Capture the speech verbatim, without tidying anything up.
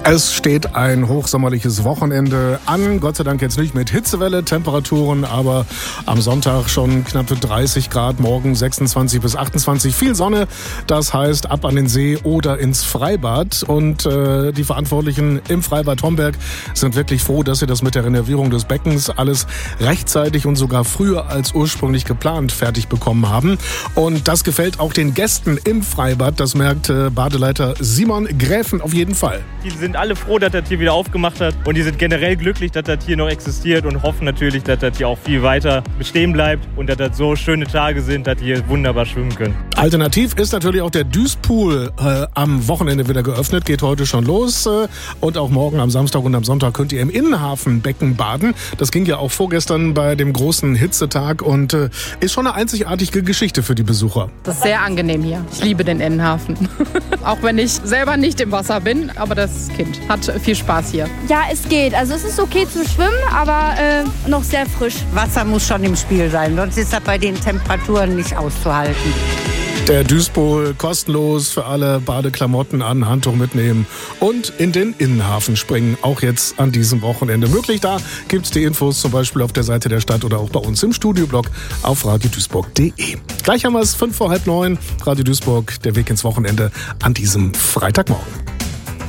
Es steht ein hochsommerliches Wochenende an. Gott sei Dank jetzt nicht mit Hitzewelle, Temperaturen, aber am Sonntag schon knappe dreißig Grad, morgen sechsundzwanzig bis achtundzwanzig. Viel Sonne, das heißt ab an den See oder ins Freibad. Und äh, die Verantwortlichen im Freibad Homberg sind wirklich froh, dass sie das mit der Renovierung des Beckens alles rechtzeitig und sogar früher als ursprünglich geplant fertig bekommen haben. Und das gefällt auch den Gästen im Freibad. Das merkt äh, Badeleiter Simon Gräfen auf jeden Fall. Die sind alle froh, dass das Tier wieder aufgemacht hat und die sind generell glücklich, dass das Tier noch existiert und hoffen natürlich, dass das Tier auch viel weiter bestehen bleibt und dass das so schöne Tage sind, dass die hier wunderbar schwimmen können. Alternativ ist natürlich auch der Düspool äh, am Wochenende wieder geöffnet, geht heute schon los äh, und auch morgen am Samstag und am Sonntag könnt ihr im Innenhafenbecken baden. Das ging ja auch vorgestern bei dem großen Hitzetag und äh, ist schon eine einzigartige Geschichte für die Besucher. Das ist sehr angenehm hier. Ich liebe den Innenhafen. Auch wenn ich selber nicht im Wasser bin, aber das Kind hat viel Spaß hier. Ja, es geht. Also es ist okay zum Schwimmen, aber äh, noch sehr frisch. Wasser muss schon im Spiel sein, sonst ist das bei den Temperaturen nicht auszuhalten. Der Düspool kostenlos für alle, Badeklamotten an, Handtuch mitnehmen und in den Innenhafen springen. Auch jetzt an diesem Wochenende möglich. Da gibt's die Infos zum Beispiel auf der Seite der Stadt oder auch bei uns im Studioblog auf radio duisburg punkt de. Gleich haben wir es fünf vor halb neun. Radio Duisburg, der Weg ins Wochenende an diesem Freitagmorgen.